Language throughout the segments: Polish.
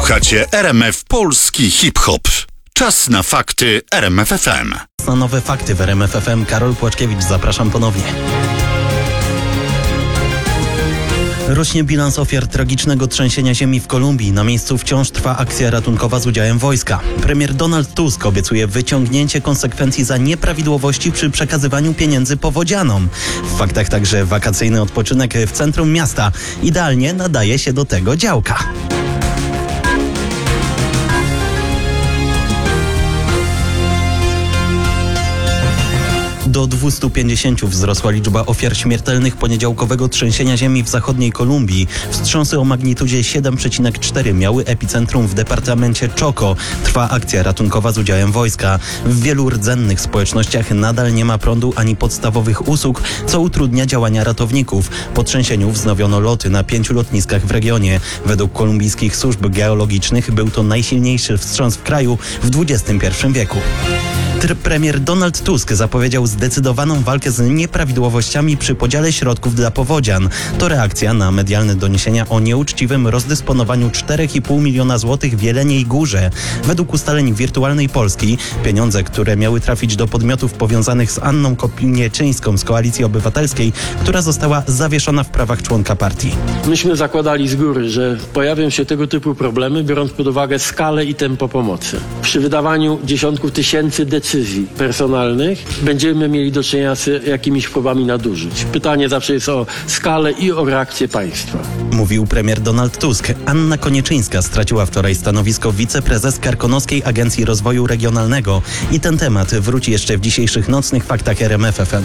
Słuchacie RMF Polski Hip-Hop. Czas na fakty RMF FM. Na nowe fakty w RMF FM. Karol Płaczkiewicz, zapraszam ponownie. Rośnie bilans ofiar tragicznego trzęsienia ziemi w Kolumbii. Na miejscu wciąż trwa akcja ratunkowa z udziałem wojska. Premier Donald Tusk obiecuje wyciągnięcie konsekwencji za nieprawidłowości przy przekazywaniu pieniędzy powodzianom. W faktach także wakacyjny odpoczynek w centrum miasta. Idealnie nadaje się do tego działka. Do 250 wzrosła liczba ofiar śmiertelnych poniedziałkowego trzęsienia ziemi w zachodniej Kolumbii. Wstrząsy o magnitudzie 7,4 miały epicentrum w departamencie Chocó. Trwa akcja ratunkowa z udziałem wojska. W wielu rdzennych społecznościach nadal nie ma prądu ani podstawowych usług, co utrudnia działania ratowników. Po trzęsieniu wznowiono loty na 5 lotniskach w regionie. Według kolumbijskich służb geologicznych był to najsilniejszy wstrząs w kraju w XXI wieku. Premier Donald Tusk zapowiedział zdecydowaną walkę z nieprawidłowościami przy podziale środków dla powodzian. To reakcja na medialne doniesienia o nieuczciwym rozdysponowaniu 4,5 miliona złotych w Jeleniej Górze. Według ustaleń Wirtualnej Polski pieniądze, które miały trafić do podmiotów powiązanych z Anną Kopniewczyńską z Koalicji Obywatelskiej, która została zawieszona w prawach członka partii. Myśmy zakładali z góry, że pojawią się tego typu problemy, biorąc pod uwagę skalę i tempo pomocy. Przy wydawaniu dziesiątków tysięcy decyzji personalnych będziemy mieli do czynienia z jakimiś próbami nadużyć. Pytanie zawsze jest o skalę i o reakcję państwa. Mówił premier Donald Tusk. Anna Konieczyńska straciła wczoraj stanowisko wiceprezes Karkonoskiej Agencji Rozwoju Regionalnego. I ten temat wróci jeszcze w dzisiejszych nocnych faktach RMF FM.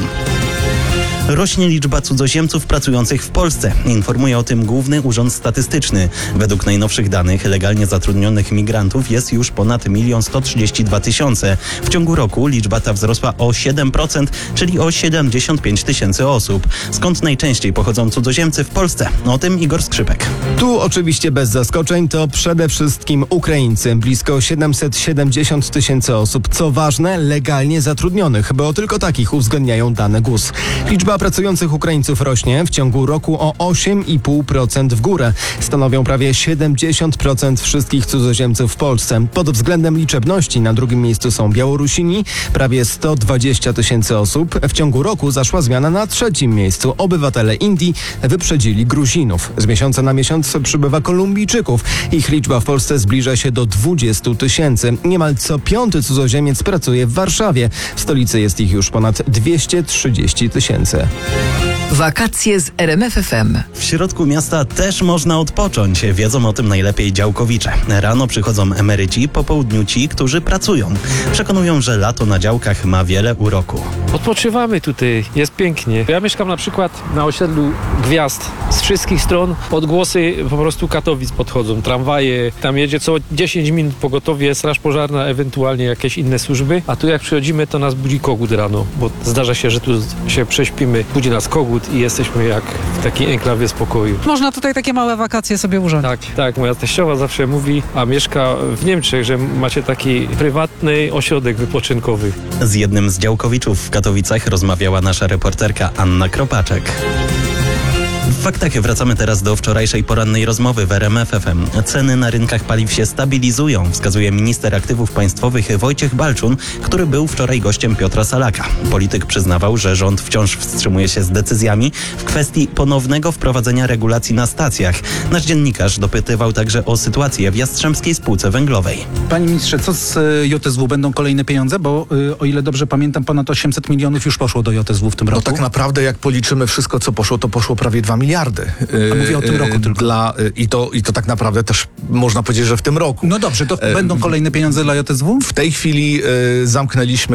Rośnie liczba cudzoziemców pracujących w Polsce. Informuje o tym Główny Urząd Statystyczny. Według najnowszych danych legalnie zatrudnionych migrantów jest już ponad 1 132 000. W ciągu roku liczba ta wzrosła o 7%, czyli o 75 000 osób. Skąd najczęściej pochodzą cudzoziemcy w Polsce? O tym Igor Skrzypek. Tu oczywiście bez zaskoczeń to przede wszystkim Ukraińcy. Blisko 770 000 osób. Co ważne, legalnie zatrudnionych, bo tylko takich uwzględniają dane GUS. Liczba pracujących Ukraińców rośnie w ciągu roku o 8,5% w górę. Stanowią prawie 70% wszystkich cudzoziemców w Polsce. Pod względem liczebności na drugim miejscu są Białorusini, prawie 120 000 osób. W ciągu roku zaszła zmiana na trzecim miejscu. Obywatele Indii wyprzedzili Gruzinów. Z miesiąca na miesiąc przybywa Kolumbijczyków. Ich liczba w Polsce zbliża się do 20 000. Niemal co piąty cudzoziemiec pracuje w Warszawie. W stolicy jest ich już ponad 230 000. Wakacje z RMF FM. W środku miasta też można odpocząć. Wiedzą o tym najlepiej działkowicze. Rano przychodzą emeryci, po południu ci, którzy pracują. Przekonują, że lato na działkach ma wiele uroku. Odpoczywamy tutaj, jest pięknie. Ja mieszkam na przykład na osiedlu Gwiazd. Z wszystkich stron odgłosy po prostu Katowic podchodzą, tramwaje. Tam jedzie co 10 minut pogotowie, straż pożarna, ewentualnie jakieś inne służby. A tu jak przychodzimy, to nas budzi kogut rano, bo zdarza się, że tu się prześpimy. Budzi nas kogut i jesteśmy jak w takiej enklawie spokoju. Można tutaj takie małe wakacje sobie urządzić. Tak, moja teściowa zawsze mówi, a mieszka w Niemczech, że macie taki prywatny ośrodek wypoczynkowy. Z jednym z działkowiczów w Katowicach rozmawiała nasza reporterka Anna Kropaczek. W faktach wracamy teraz do wczorajszej porannej rozmowy w RMF FM. Ceny na rynkach paliw się stabilizują, wskazuje minister aktywów państwowych Wojciech Balczun, który był wczoraj gościem Piotra Salaka. Polityk przyznawał, że rząd wciąż wstrzymuje się z decyzjami w kwestii ponownego wprowadzenia regulacji na stacjach. Nasz dziennikarz dopytywał także o sytuację w Jastrzębskiej Spółce Węglowej. Panie ministrze, co z JSW? Będą kolejne pieniądze? Bo o ile dobrze pamiętam, ponad 800 milionów już poszło do JSW w tym roku. No tak naprawdę jak policzymy wszystko, co poszło, to poszło prawie 2 miliardy. A mówię o tym roku tylko. I to tak naprawdę też można powiedzieć, że w tym roku. No dobrze, to będą kolejne pieniądze dla JSW? W tej chwili zamknęliśmy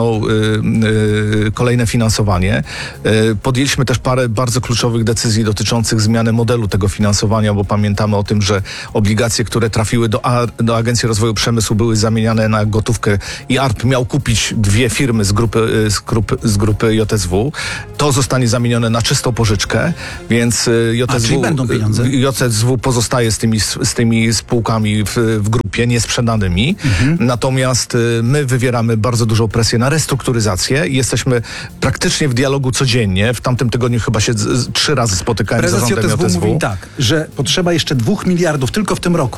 kolejne finansowanie. Podjęliśmy też parę bardzo kluczowych decyzji dotyczących zmiany modelu tego finansowania, bo pamiętamy o tym, że obligacje, które trafiły do Agencji Rozwoju Przemysłu, były zamieniane na gotówkę i ARP miał kupić 2 firmy z grupy JSW. To zostanie zamienione na czystą pożyczkę, więc JSW pozostaje z tymi spółkami w grupie niesprzedanymi. Natomiast my wywieramy bardzo dużą presję na restrukturyzację i jesteśmy praktycznie w dialogu codziennie. W tamtym tygodniu chyba się 3 razy spotykałem z zarządem JSW. Mówi tak, że potrzeba jeszcze 2 miliardów tylko w tym roku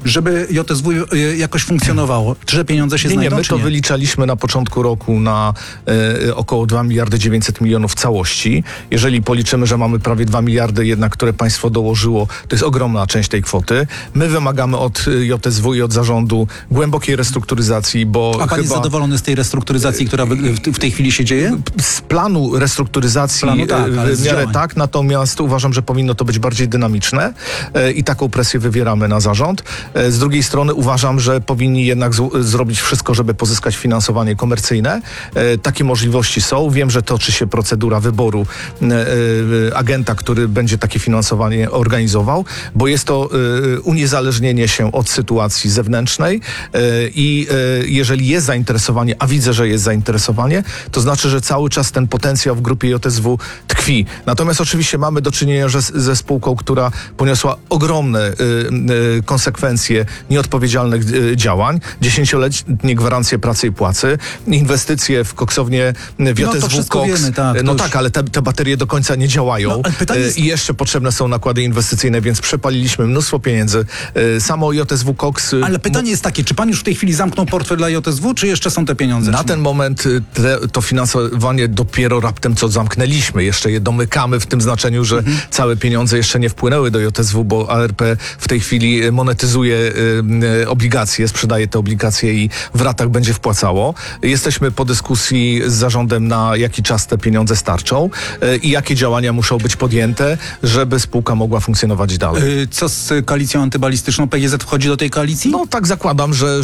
żeby JSW jakoś funkcjonowało? Czy że pieniądze się Nie, znajdą, my czy to nie? wyliczaliśmy na początku roku na około 2 miliardy 900 milionów w całości. Jeżeli policzymy, że mamy prawie 2 miliardy jednak, które państwo dołożyło, to jest ogromna część tej kwoty. My wymagamy od JSW i od zarządu głębokiej restrukturyzacji, bo A pan jest zadowolony z tej restrukturyzacji, która w tej chwili się dzieje? z planu restrukturyzacji ale z w miarę działań. tak, natomiast uważam, że powinno to być bardziej dynamiczne i taką presję wywieramy na zarząd. Z drugiej strony uważam, że powinni jednak zrobić wszystko, żeby pozyskać finansowanie komercyjne. Takie możliwości są. Wiem, że toczy się procedura wyboru agenta, który będzie takie finansowanie organizował, bo jest to uniezależnienie się od sytuacji zewnętrznej i jeżeli jest zainteresowanie, a widzę, że jest zainteresowanie, to znaczy, że cały czas ten potencjał w grupie JSW tkwi. Natomiast oczywiście mamy do czynienia ze spółką, która poniosła ogromne konsekwencje nieodpowiedzialnych działań, 10-letnie gwarancje pracy i płacy, inwestycje w koksownię w No to JSW wszystko Koks. wiemy, tak. No To tak, ale te baterie do końca nie działają No, ale pytanie jest- i jeszcze potrzebne są nakłady inwestycyjne, więc przepaliliśmy mnóstwo pieniędzy. Samo JSW Koks... Ale pytanie jest takie, czy pan już w tej chwili zamknął portfel dla JSW, czy jeszcze są te pieniądze? Na czy nie? ten moment to finansowanie dopiero raptem co zamknęliśmy. Jeszcze je domykamy w tym znaczeniu, że całe pieniądze jeszcze nie wpłynęły do JSW, bo ARP w tej chwili monetyzuje obligacje, sprzedaje te obligacje i w ratach będzie wpłacało. Jesteśmy po dyskusji z zarządem, na jaki czas te pieniądze starczą i jakie działania muszą być podjęte, żeby spółka mogła funkcjonować dalej. Co z koalicją antybalistyczną? PGZ wchodzi do tej koalicji? No tak zakładam, że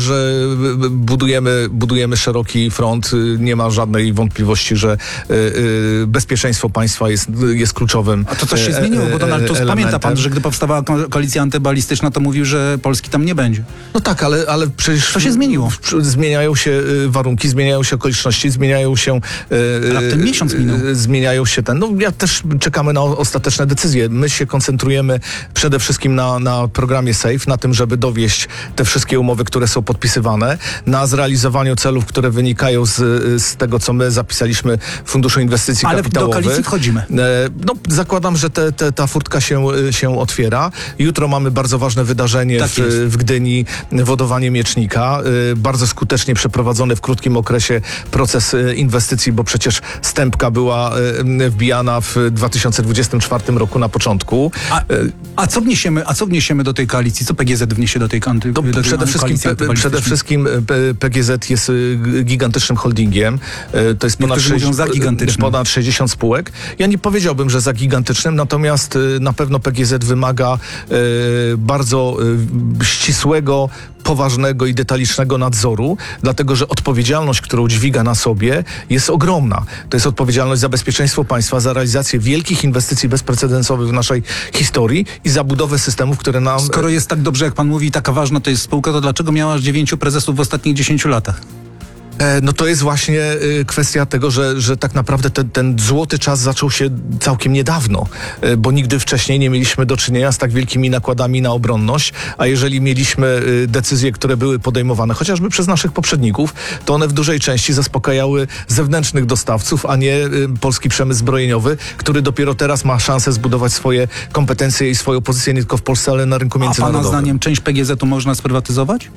budujemy szeroki front. Nie ma żadnej wątpliwości, że bezpieczeństwo państwa jest kluczowym A to coś się zmieniło, bo Donald Tusk, pamięta pan, że gdy powstawała koalicja antybalistyczna, to mówił, że Polski tam nie będzie. No tak, ale przecież... Co się zmieniło? Zmieniają się warunki, zmieniają się okoliczności, zmieniają się... Raptem miesiąc minął. Zmieniają się ja też czekamy na ostateczne decyzje. My się koncentrujemy przede wszystkim na programie SAFE, na tym, żeby dowieść te wszystkie umowy, które są podpisywane, na zrealizowaniu celów, które wynikają z tego, co my zapisaliśmy w Funduszu Inwestycji Ale Kapitałowych. do koalicji wchodzimy. No, zakładam, że ta furtka się otwiera. Jutro mamy bardzo ważne wydarzenie Tak jest. w Gdyni, wodowanie Miecznika. Bardzo skutecznie przeprowadzony w krótkim okresie proces inwestycji, bo przecież stępka była wbijana w 2024 roku na początku. A co wniesiemy do tej koalicji? Co PGZ wniesie do tej koalicji Przede wszystkim PGZ jest gigantycznym holdingiem. To jest Niektórzy mówią za gigantycznym. ponad 60 spółek. Ja nie powiedziałbym, że za gigantycznym, natomiast na pewno PGZ wymaga bardzo ścisłego, poważnego i detalicznego nadzoru, dlatego że odpowiedzialność, którą dźwiga na sobie, jest ogromna. To jest odpowiedzialność za bezpieczeństwo państwa, za realizację wielkich inwestycji bezprecedensowych w naszej historii i za budowę systemów, które nam... Skoro jest tak dobrze, jak pan mówi, taka ważna to jest spółka, to dlaczego miała aż 9 prezesów w ostatnich 10 latach? No to jest właśnie kwestia tego, że tak naprawdę ten złoty czas zaczął się całkiem niedawno, bo nigdy wcześniej nie mieliśmy do czynienia z tak wielkimi nakładami na obronność, a jeżeli mieliśmy decyzje, które były podejmowane chociażby przez naszych poprzedników, to one w dużej części zaspokajały zewnętrznych dostawców, a nie polski przemysł zbrojeniowy, który dopiero teraz ma szansę zbudować swoje kompetencje i swoją pozycję nie tylko w Polsce, ale na rynku A międzynarodowym. pana zdaniem część PGZ-u można sprywatyzować?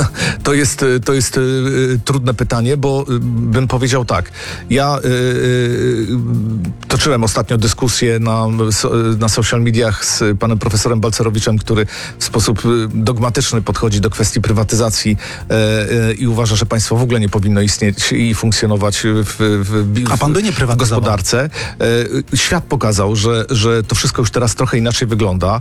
To jest trudne pytanie, bo bym powiedział tak. Ja toczyłem ostatnio dyskusję na social mediach z panem profesorem Balcerowiczem, który w sposób dogmatyczny podchodzi do kwestii prywatyzacji i uważa, że państwo w ogóle nie powinno istnieć i funkcjonować A pan by nie w prywatyzował? gospodarce. Świat pokazał, że to wszystko już teraz trochę inaczej wygląda,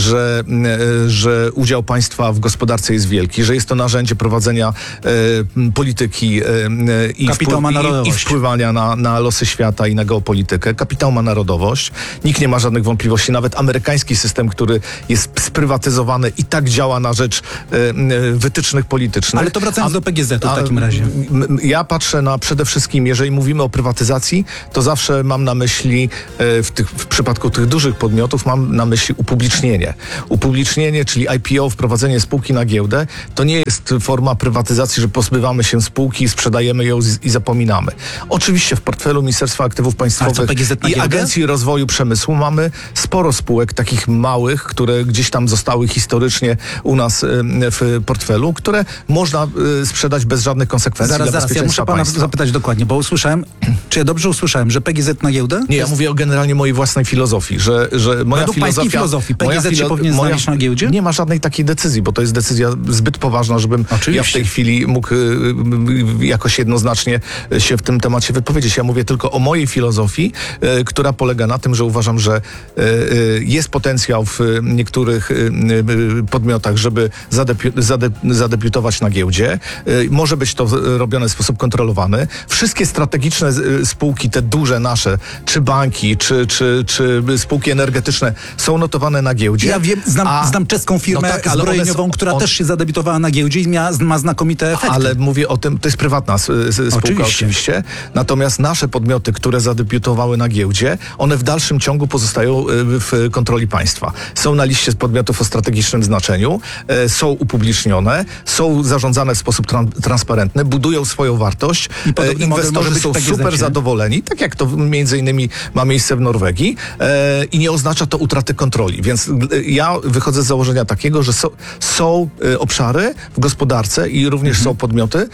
że udział państwa w gospodarce jest wielki, że jest to narzędzie prowadzenia polityki Kapitał ma narodowość. i wpływania na losy świata i na geopolitykę. Kapitał ma narodowość. Nikt nie ma żadnych wątpliwości. Nawet amerykański system, który jest sprywatyzowany i tak działa na rzecz wytycznych politycznych. Ale to wracając do PGZ-u w takim razie. Ja patrzę na przede wszystkim, jeżeli mówimy o prywatyzacji, to zawsze mam na myśli, w przypadku tych dużych podmiotów, mam na myśli upublicznienie. Upublicznienie, czyli IPO, wprowadzenie spółki na giełdę, to nie jest forma prywatyzacji, że pozbywamy się spółki, sprzedajemy ją i zapominamy. Oczywiście w portfelu Ministerstwa Aktywów Państwowych i Agencji Rozwoju Przemysłu mamy sporo spółek takich małych, które gdzieś tam zostały historycznie u nas w portfelu, które można sprzedać bez żadnych konsekwencji dla bezpieczeństwa ja muszę pana państwa. zapytać dokładnie, bo usłyszałem, czy ja dobrze usłyszałem, że PGZ na giełdę? Nie, ja mówię o generalnie mojej własnej filozofii, że moja Według pańskiej filozofii PGZ się powinien znaleźć na giełdzie? Nie ma żadnej takiej decyzji, bo to jest decyzja zbyt poważna, żebym ja w tej chwili mógł jakoś jednoznacznie się w tym temacie wypowiedzieć. Ja mówię tylko o mojej filozofii, która polega na tym, że uważam, że jest potencjał w niektórych podmiotach, żeby zadebiutować na giełdzie. Może być to robione w sposób kontrolowany. Wszystkie strategiczne spółki, te duże nasze, czy banki, czy spółki energetyczne są notowane na giełdzie. Ja wiem, znam czeską firmę zbrojeniową, która też się zadebiutowała na giełdzie i ma znakomite efekty. Ale mówię o tym, to jest prywatna spółka oczywiście. Natomiast nasze podmioty, które zadebiutowały na giełdzie, one w dalszym ciągu pozostają w kontroli państwa. Są na liście podmiotów o strategicznym znaczeniu, są upublicznione, są zarządzane w sposób transparentny, budują swoją wartość. Inwestorzy są super zadowoleni, tak jak to między innymi ma miejsce w Norwegii i nie oznacza to utraty kontroli. Więc ja wychodzę z założenia takiego, że są obszary w gospodarce i również są podmioty,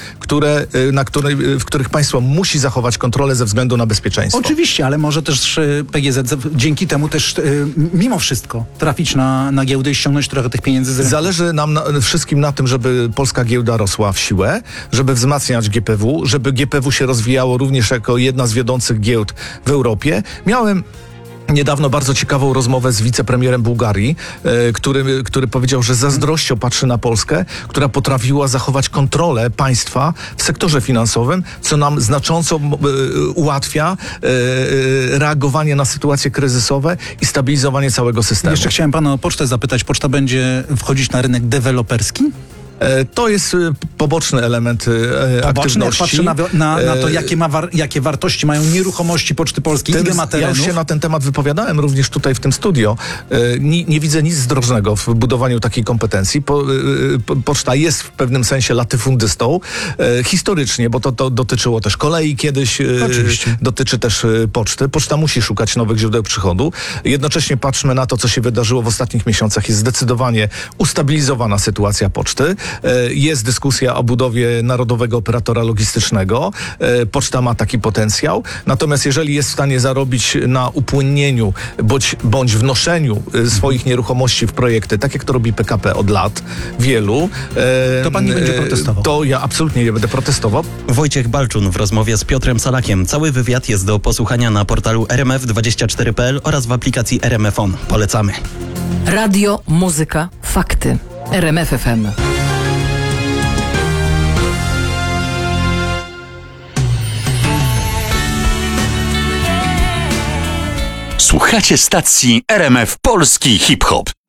w których państwo musi zachować kontrolę ze względu na bezpieczeństwo. Oczywiście, ale może też PGZ dzięki temu też mimo wszystko trafić na giełdę i ściągnąć trochę tych pieniędzy z rynku. Zależy nam wszystkim na tym, żeby polska giełda rosła w siłę, żeby wzmacniać GPW, żeby GPW się rozwijało również jako jedna z wiodących giełd w Europie. Miałem niedawno bardzo ciekawą rozmowę z wicepremierem Bułgarii, który powiedział, że z zazdrością patrzy na Polskę, która potrafiła zachować kontrolę państwa w sektorze finansowym, co nam znacząco ułatwia reagowanie na sytuacje kryzysowe i stabilizowanie całego systemu. Jeszcze chciałem pana o pocztę zapytać. Poczta będzie wchodzić na rynek deweloperski? To jest poboczny element aktywności. Jak patrzę na to, jakie wartości mają nieruchomości Poczty Polskiej, ile ma terenów. Ja już się na ten temat wypowiadałem również tutaj w tym studio. Nie widzę nic zdrożnego w budowaniu takiej kompetencji. Poczta jest w pewnym sensie latyfundystą historycznie, bo to dotyczyło też kolei kiedyś. Dotyczy też poczty. Poczta musi szukać nowych źródeł przychodu. Jednocześnie patrzmy na to, co się wydarzyło w ostatnich miesiącach. Jest zdecydowanie ustabilizowana sytuacja poczty. Jest dyskusja o budowie narodowego operatora logistycznego. Poczta ma taki potencjał. Natomiast jeżeli jest w stanie zarobić na upłynnieniu bądź wnoszeniu swoich nieruchomości w projekty, tak jak to robi PKP od lat, wielu, to pan nie będzie protestował? To ja absolutnie nie będę protestował. Wojciech Balczun w rozmowie z Piotrem Salakiem. Cały wywiad jest do posłuchania na portalu rmf24.pl oraz w aplikacji RMF On. Polecamy. Radio, muzyka, fakty. RMF FM. Słuchacie stacji RMF Polski Hip Hop.